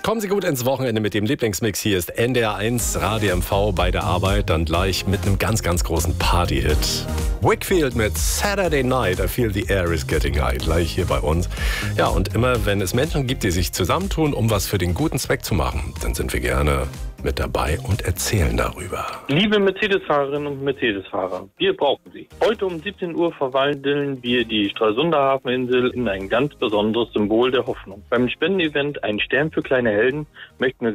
Kommen Sie gut ins Wochenende mit dem Lieblingsmix. Hier ist NDR1 Radio MV bei der Arbeit. Dann gleich mit einem ganz, ganz großen Party-Hit. Wakefield mit Saturday Night. I feel the air is getting high. Gleich hier bei uns. Ja, und immer wenn es Menschen gibt, die sich zusammentun, um was für den guten Zweck zu machen, dann sind wir gerne mit dabei und erzählen darüber. Liebe Mercedes-Fahrerinnen und Mercedes-Fahrer, wir brauchen Sie. Heute um 17 Uhr verwandeln wir die Stralsunder Hafeninsel in ein ganz besonderes Symbol der Hoffnung. Beim Spendenevent Ein Stern für kleine Helden möchten wir